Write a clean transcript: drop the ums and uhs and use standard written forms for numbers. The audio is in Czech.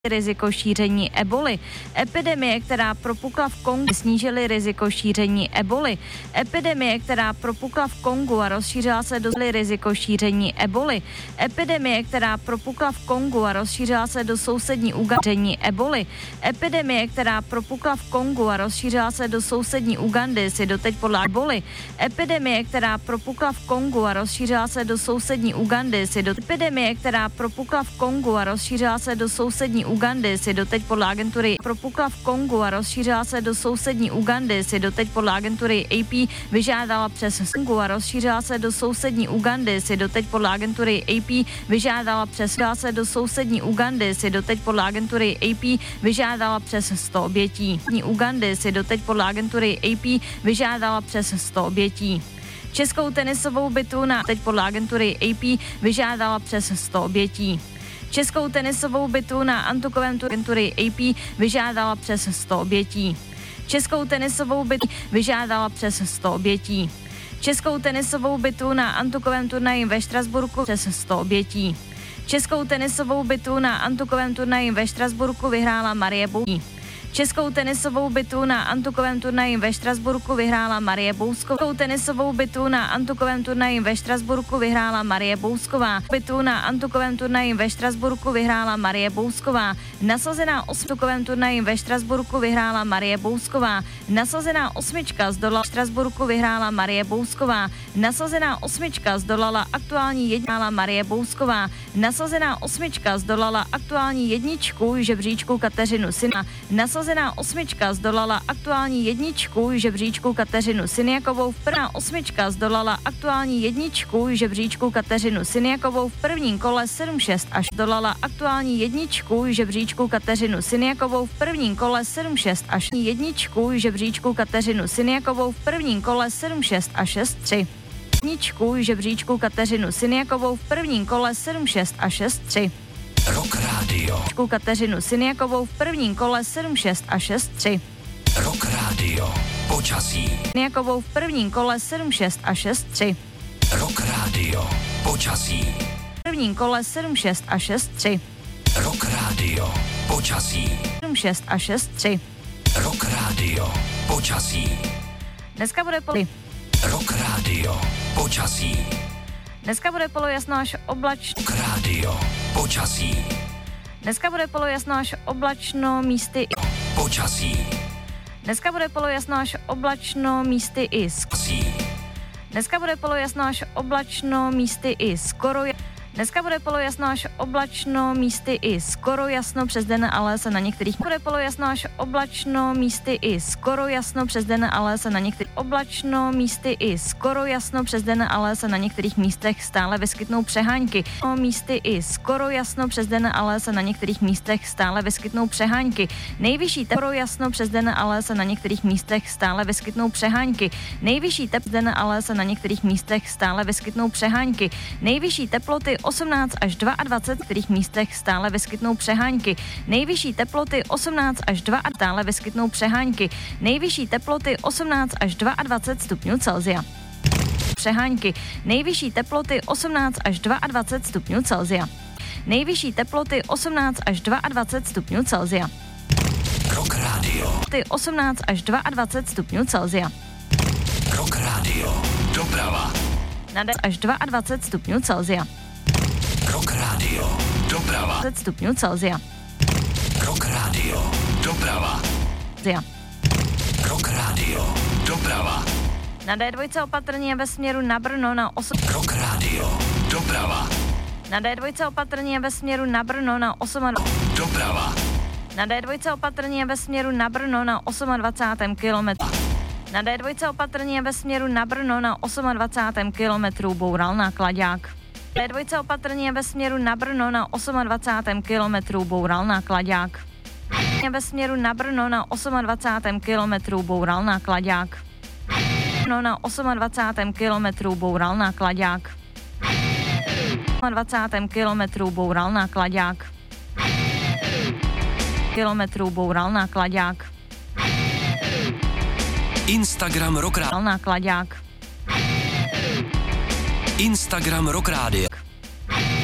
riziko šíření eboli. Epidemie, která propukla v Kongu, snížily riziko šíření eboli. Epidemie, která propukla v Kongu a rozšířila se do riziko šíření eboli. Epidemie, která propukla v Kongu a rozšířila se do sousední Ugandy eboli. Epidemie, která propukla v Kongu a rozšířila se do sousední Ugandy, si doteď podle eboli. Epidemie, která propukla v Kongu a rozšířila se do sousední Ugandy, si do epidemie, která propukla v Kongu a rozšířila se do sousední Ugandy, si doteď podle agentury propukla v Kongu a rozšířila se do sousední Ugandy, si doteď podle agentury AP vyžádala přes Kongu a rozšířila se do sousední Ugandy, si doteď podle agentury AP vyžádala přes se do sousední Ugandy, si doteď podle agentury AP vyžádala přes 100 obětí. Ugandy si doteď podle agentury AP vyžádala přes 100 obětí. Českou tenisovou bitu na teď podle agentury AP vyžádala přes 100 obětí. Českou tenisovou bitu na antukovém agentury AP vyžádala přes 100 obětí. Českou tenisovou bitu vyžádala přes 100 obětí. Českou tenisovou bitu na antukovém turnaji ve Štrasburku přes 100 obětí. Českou tenisovou bitu na antukovém turnaji ve Štrasburku vyhrála Marie Bousková. Českou tenisovou bitu na antukovém turnaji ve Štrasburku vyhrála Marie Bousková. Českou tenisovou bitu na antukovém turnaji ve Štrasburku vyhrála Marie Bousková. Bitu na antukovém turnaji ve Štrasburku vyhrála Marie Bousková. Nasazená antukovém turnaji ve Štrasburku vyhrála Marie Bousková. Nasazená osmička zdolala Štrasburku vyhrála Marie Bousková. Nasazená osmička zdolala aktuální jedničku Marie Bousková. Nasazená osmička zdolala aktuální jedničku žebříčku Kateřinu Syna. Nasazená osmička zdolala aktuální jedničku žebříčku Kateřinu Syniakovou. Prvná osmička zdolala aktuální jedničku žebříčku Kateřinu Syniakovou v prvním kole 7-6 až zdolala aktuální jedničku žebříčku Kateřinu Syniakovou v prvním kole 7-6 až jedničku žebříčku Kateřinu Syniakovou v prvním kole 7-6 a 6-3. Jedničku žebříčku Kateřinu Syniakovou v prvním kole 7-6 a 6-3. Rock Radio. Kateřinu Syniakovou v prvním kole 7-6 a 6-3. Rock Radio. Počasí. Syniakovou v prvním kole 7-6 a 6-3. Rock Radio. Počasí. V prvním kole 7-6 a 6-3. Rock Radio. Počasí. 7-6 a 6-3. Rock Radio. Počasí. Dneska bude Rock Radio. Počasí. Dneska bude polojasno až oblačno. Rock Radio. Počasí. Dneska bude polojasno až oblačno místy i počasí. Dneska bude polojasno až oblačno místy i Dneska bude polojasno až oblačno místy i skoro. Dneska bude polojasno až oblačno místy i skoro jasno přes den, ale se na některých bude polojasno až oblačno místy i skoro jasno přes den, ale se na některých oblačno místy i skoro jasno přes den, ale se na některých místech stále vyskytnou přehánky. Místy i skoro jasno přes den, ale se na některých místech stále vyskytnou přehánky. Nejvyšší teplo jasno přes den, ale se na některých místech stále vyskytnou přehánky. Nejvyšší teplo den, ale se na některých místech stále vyskytnou přehánky. Nejvyšší teploty 18 až 22, v kterých místech stále vyskytnou přehánky. Nejvyšší teploty 18 až 2 stále vyskytnou přehánky. Nejvyšší teploty 18 až 22 stupňů Celsia. Přehánky. Nejvyšší teploty 18 až 22 stupňů Celsia. Nejvyšší teploty 18 až 22 stupňů Celsia. Rock Radio. 18 až 22 stupňů Celsia. Rock Radio. Doprava. Až 22 stupňů Celsia. Rock Radio. Doprava. 20 stupňů Celsia. Rock Radio. Doprava. Rock Radio. Doprava. Na D2 opatrně ve směru na Brno na 8. Rock Radio. Doprava. Na D2 opatrně ve směru na Brno na 8. Doprava. Na D2 opatrně ve směru na Brno na 28. kilometru. Na D2 opatrně ve směru na Brno na 28. kilometru boural náklaďák. D2 opatrně ve směru na Brno na 28. kilometru boural náklaďák. Ve směru na Brno na 28. kilometru boural náklaďák. Na 28. kilometru boural náklaďák. 28. kilometru boural náklaďák. Kilometru boural náklaďák. Instagram Rock Radio. Náklaďák. Instagram Rock Radio.